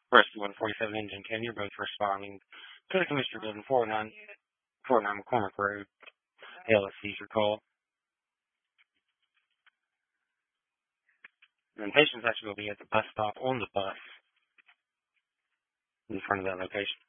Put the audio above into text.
Rescue 147 Engine 10, you're both responding to the Commissioner Building 409 McCormick Road. ALS seizure call. And patients actually will be at the bus stop on the bus in front of that location.